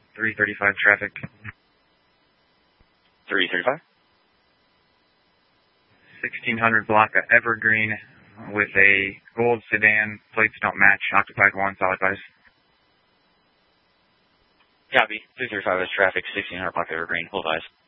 335 traffic. 335? 1600 block of Evergreen with a gold sedan. Plates don't match. Occupied 1, solid advice. Copy. 335 is traffic, 1600 block Evergreen. Hold advice.